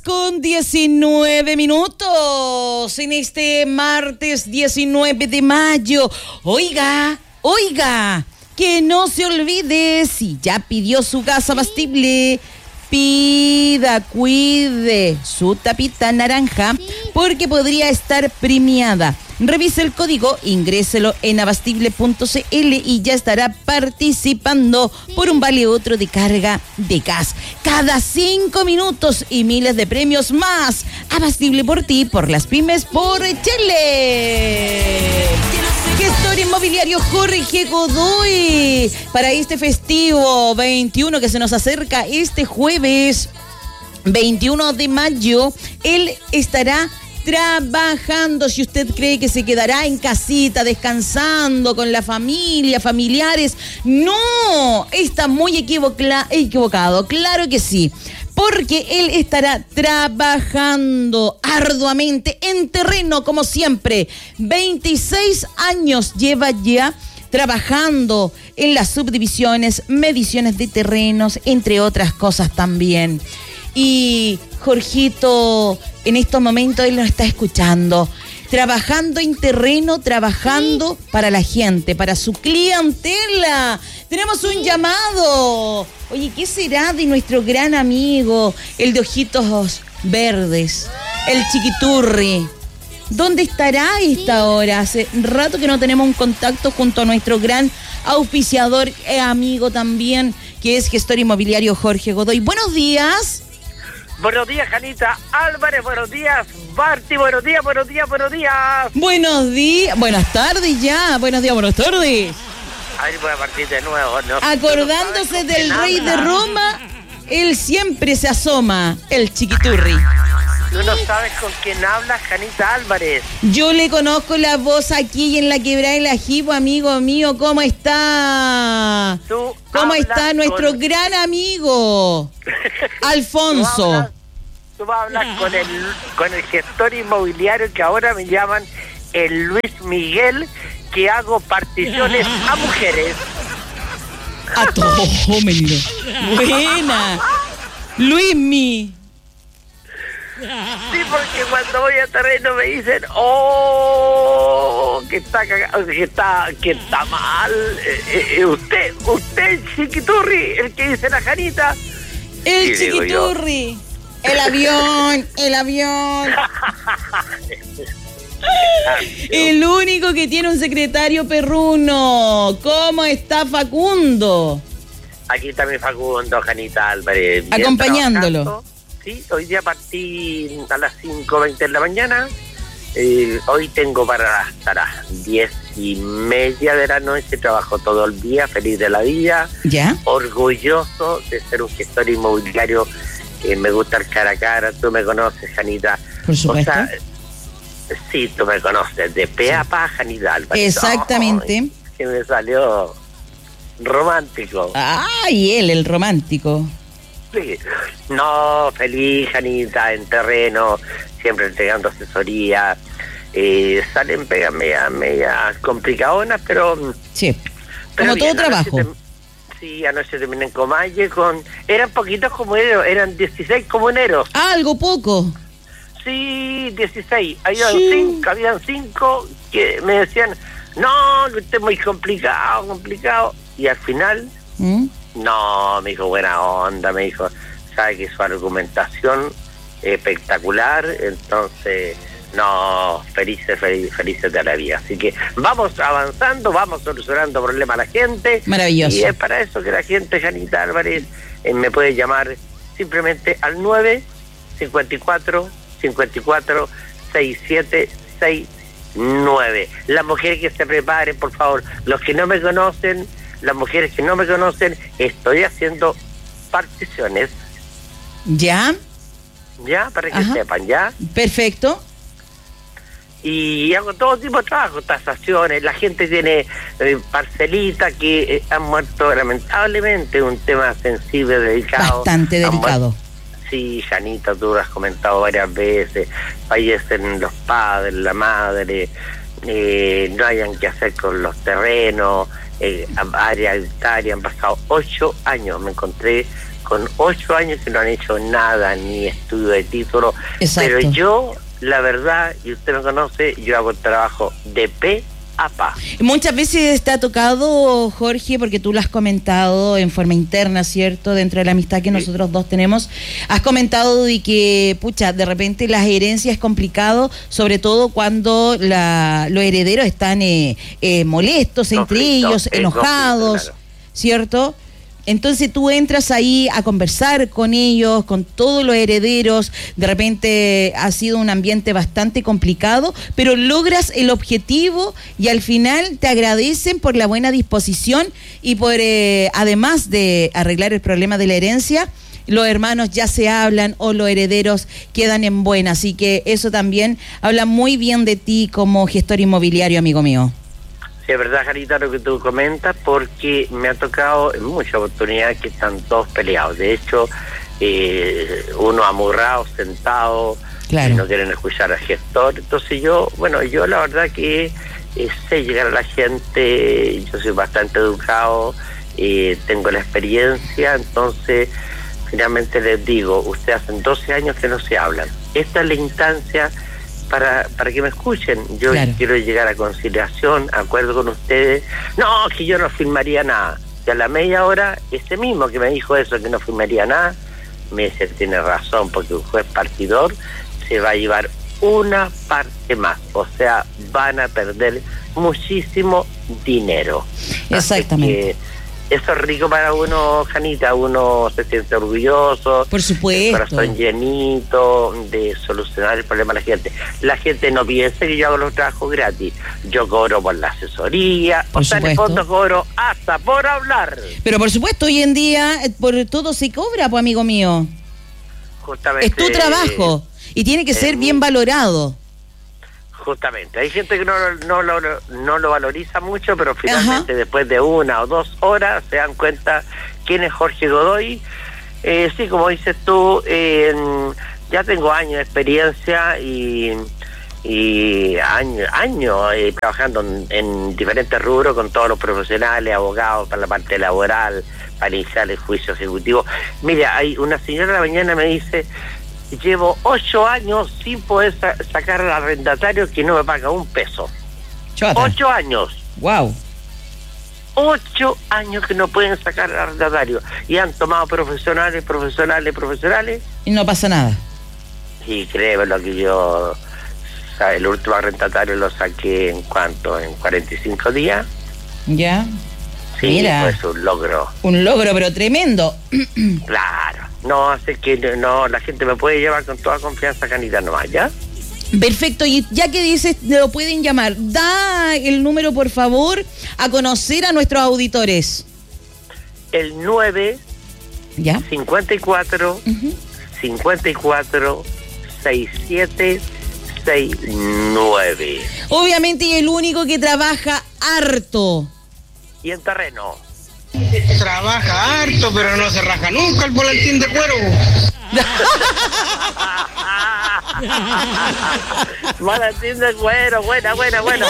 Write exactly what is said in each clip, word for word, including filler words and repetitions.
con diecinueve minutos en este martes diecinueve de mayo. Oiga, oiga, que no se olvide, si ya pidió su gas abastible, pida, cuide su tapita naranja porque podría estar premiada. Revise el código, ingréselo en abastible punto c l y ya estará participando por un vale otro de carga de gas. Cada cinco minutos y miles de premios más. Abastible por ti, por las pymes, por Chile. Gestor inmobiliario Jorge Godoy. Para este festivo veintiuno que se nos acerca este jueves veintiuno de mayo, él estará trabajando. Si usted cree que se quedará en casita descansando con la familia, familiares, no, está muy equivoca- equivocado, claro que sí, porque él estará trabajando arduamente en terreno como siempre. veintiséis años lleva ya trabajando en las subdivisiones, mediciones de terrenos, entre otras cosas también. Y Jorgito, en estos momentos él nos está escuchando, trabajando en terreno, trabajando para la gente, para su clientela. Tenemos un llamado. Oye, ¿qué será de nuestro gran amigo, el de ojitos verdes, el Chiquiturri? ¿Dónde estará a esta hora? Hace rato que no tenemos un contacto junto a nuestro gran auspiciador e amigo también, que es gestor inmobiliario Jorge Godoy. Buenos días. Buenos días, Janita Álvarez, buenos días, Barty, buenos días, buenos días, buenos días. Buenos días, buenas tardes ya, buenos días, buenas tardes. A ver, voy a partir de nuevo. No, Acordándose no del rey habla. de Roma, él siempre se asoma, el Chiquiturri. Tú no sabes con quién hablas, Janita Álvarez. Yo le conozco la voz aquí en la Quebrada del Ajipo, amigo mío, ¿cómo está? Tú ¿Cómo hablas está nuestro con- gran amigo, Alfonso? Tú, hablas, tú vas a hablar con el, con el gestor inmobiliario que ahora me llaman el Luis Miguel, que hago particiones a mujeres. A tómenlo. Buena. Luismi. Sí, porque cuando voy a terreno me dicen, oh, que está cagado, que está, que está mal. Eh, eh, usted, usted, Chiquiturri, el que dice la Janita. El Y digo yo. Chiquiturri. El avión, el avión. El único que tiene un secretario perruno. ¿Cómo está Facundo? Aquí está mi Facundo, Janita Álvarez. bien Acompañándolo. trabajando. Sí, hoy día partí a las cinco veinte de la mañana. Eh, hoy tengo para hasta las diez y media de la noche. Trabajo todo el día, feliz de la vida. ¿Ya? Orgulloso de ser un gestor inmobiliario. Eh, me gusta el cara a cara. Tú me conoces, Janita. Por supuesto. O sea, sí, tú me conoces. De pe a pa, Janita Álvarez. Exactamente. Ay, que me salió romántico. Ay, él, el romántico. Sí. No, feliz, Janita, en terreno, siempre entregando asesoría. Eh, salen pegas media, media complicadonas, pero... Sí, pero como bien, todo trabajo. Anoche te- sí, anoche terminé en Comalle con... Eran poquitos comuneros, eran dieciséis comuneros. Ah, algo poco. Sí, dieciséis. Habían Sí. cinco, habían cinco que me decían, no, que usted es muy complicado, complicado. Y al final... ¿Mm? No, me dijo, buena onda, me dijo, sabe que su argumentación es espectacular, entonces, no, felices, felices, felices de la vida. Así que vamos avanzando, vamos solucionando problemas a la gente. Maravilloso. Y es para eso que la gente, Janita Álvarez, eh, me puede llamar simplemente al nueve cincuenta y cuatro cincuenta y cuatro sesenta y siete sesenta y nueve. Las mujeres que se preparen, por favor, los que no me conocen, las mujeres que no me conocen, estoy haciendo particiones, ¿Ya? ya, para que Ajá. sepan, ya, Perfecto. y hago todo tipo de trabajo, tasaciones, la gente tiene eh, parcelitas que eh, han muerto lamentablemente, un tema sensible, delicado. Bastante Han delicado. muerto- Sí, Janita, tú lo has comentado varias veces, fallecen los padres, la madre, eh, no hayan que hacer con los terrenos, eh, área hectárea, han pasado ocho años, me encontré con ocho años que no han hecho nada, ni estudio de título. Exacto. Pero yo, la verdad, y usted me conoce, yo hago el trabajo de pe a pa. Muchas veces te ha tocado, Jorge, porque tú lo has comentado en forma interna, ¿cierto? Dentro de la amistad que sí. nosotros dos tenemos, has comentado de que, pucha, de repente las herencias es complicado, sobre todo cuando la, los herederos están eh, eh, molestos entre conflicto, ellos, enojados, conflicto, claro. ¿Cierto? Entonces tú entras ahí a conversar con ellos, con todos los herederos, de repente ha sido un ambiente bastante complicado, pero logras el objetivo y al final te agradecen por la buena disposición y por, eh, además de arreglar el problema de la herencia, los hermanos ya se hablan o los herederos quedan en buena, así que eso también habla muy bien de ti como gestor inmobiliario, amigo mío. Sí, es verdad, Janita, lo que tú comentas, porque me ha tocado en muchas oportunidades que están todos peleados. De hecho, eh, uno amurrado, sentado, claro. y no quieren escuchar al gestor. Entonces yo, bueno, yo la verdad que eh, sé llegar a la gente, yo soy bastante educado, eh, tengo la experiencia, entonces finalmente les digo, ustedes hacen doce años que no se hablan. Esta es la instancia para para que me escuchen. Yo claro. quiero llegar a conciliación, acuerdo con ustedes. No, que yo no firmaría nada. Y a la media hora, ese mismo que me dijo eso, que no firmaría nada, me dice, tiene razón, porque un juez partidor se va a llevar una parte más. O sea, van a perder muchísimo dinero. Exactamente. Eso es rico para uno, Janita, uno se siente orgulloso, por supuesto, el corazón llenito de solucionar el problema de la gente. La gente no piensa que yo hago los trabajos gratis, yo cobro por la asesoría, por o sea, supuesto. En el fondo cobro hasta por hablar. Pero por supuesto, hoy en día por todo se cobra, pues amigo mío. Justamente. Es tu trabajo y tiene que ser bien valorado. Justamente, hay gente que no, no, no, no lo valoriza mucho, pero finalmente Ajá. después de una o dos horas se dan cuenta quién es Jorge Godoy. Eh, sí, como dices tú, eh, ya tengo años de experiencia y, y años año, eh, trabajando en, en diferentes rubros con todos los profesionales, abogados, para la parte laboral, para iniciar el juicio ejecutivo. Mira, hay una señora de la mañana me dice, llevo ocho años sin poder sa- sacar al arrendatario que no me paga un peso. Chota. Ocho años. Wow. Ocho años que no pueden sacar al arrendatario. Y han tomado profesionales, profesionales, profesionales. Y no pasa nada. Y créeme lo que yo... O sea, el último arrendatario lo saqué en cuánto, en cuarenta y cinco días. Ya. Sí, Mira. Pues un logro. Un logro, pero tremendo. Claro. No, hace que no, la gente me puede llevar con toda confianza, Canita, nomás, ¿ya? Perfecto, y ya que dices, lo pueden llamar, da el número, por favor, a conocer a nuestros auditores. El nueve, ¿ya? cincuenta y cuatro, uh-huh. cincuenta y cuatro, sesenta y siete, sesenta y nueve. Obviamente, y el único que trabaja harto. Y en terreno. Trabaja harto, pero no se raja nunca el volantín de cuero. Volantín de cuero, buena, buena, buena.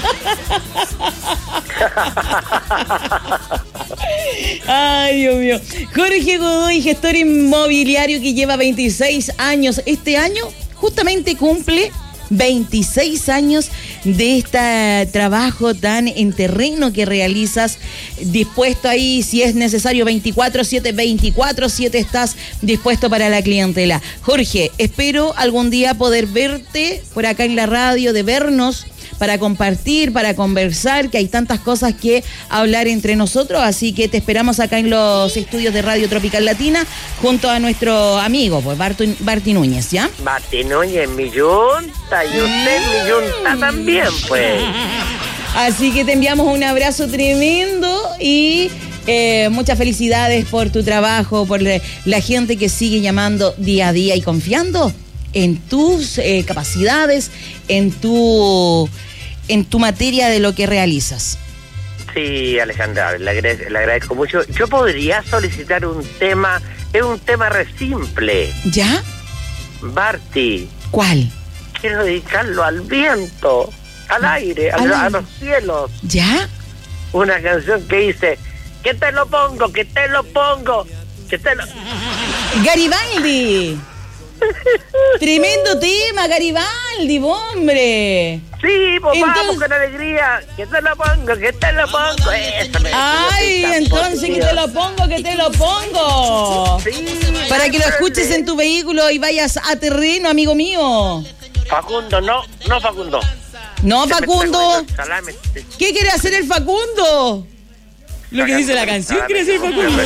Ay, Dios mío. Jorge Godoy, gestor inmobiliario que lleva veintiséis años. Este año justamente cumple veintiséis años de este trabajo tan en terreno que realizas, dispuesto ahí, si es necesario, veinticuatro siete, veinticuatro siete estás dispuesto para la clientela. Jorge, espero algún día poder verte por acá en la radio, de vernos, para compartir, para conversar, que hay tantas cosas que hablar entre nosotros, así que te esperamos acá en los estudios de Radio Tropical Latina, junto a nuestro amigo, pues, Bartu, Barty Núñez, ¿ya? Barty Núñez, mi yunta, y usted mi yunta también, pues. Así que te enviamos un abrazo tremendo y eh, muchas felicidades por tu trabajo, por la gente que sigue llamando día a día y confiando en tus eh, capacidades, en tu... en tu materia de lo que realizas. Sí, Alejandra, le agradezco, le agradezco mucho. Yo podría solicitar un tema, es un tema re simple. ¿Ya? Barty. ¿Cuál? Quiero dedicarlo al viento, al aire, ¿Al a, aire? a los cielos. ¿Ya? Una canción que dice, que te lo pongo, que te lo pongo, Que te lo... Garibaldi. Tremendo tema, Garibaldi, hombre. Sí, pues Entonces- vamos con alegría. Que te lo pongo, que te lo pongo. Eso me- Ay, tan entonces que positivo. te lo pongo, que te lo pongo. Sí, Para que lo escuches en tu vehículo y vayas a terreno, amigo mío. Facundo, no, no Facundo. No, Se me está Facundo. comiendo el salame. ¿Qué quiere hacer el Facundo? Lo que dice la canción, quiere hacer Facundo.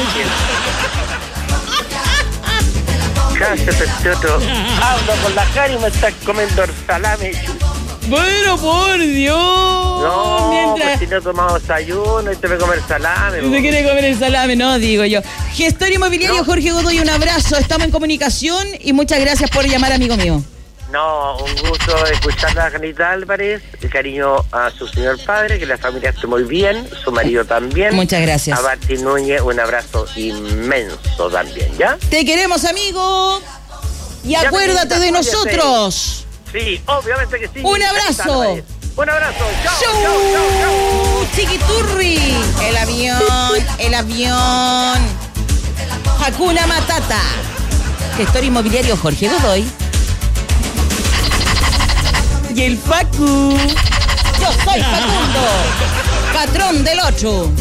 Cállate, este otro. Hablo con la cara y me estás comiendo el salame. Bueno, por Dios. No, Mientras pues si no he tomado desayuno y te voy a comer salame. se po. quiere comer el salame, no, digo yo. Gestor inmobiliario No. Jorge Godoy, un abrazo. Estamos en comunicación y muchas gracias por llamar, amigo mío. No, un gusto escuchar a Janita Álvarez, el cariño a su señor padre, que la familia esté muy bien, su marido también. Muchas gracias. A Barty Núñez, un abrazo inmenso también, ¿ya? Te queremos, amigo. Y Ya, acuérdate de Janita, cuídate. nosotros. Sí, obviamente que sí. Un Janita abrazo. Álvarez. Un abrazo. Chao, ¡Chau! chao, chao, chao. Chiquiturri. El avión, el avión. Hakuna Matata. Gestor inmobiliario Jorge Godoy. Y el Facu. Yo soy Facundo, patrón del ocho.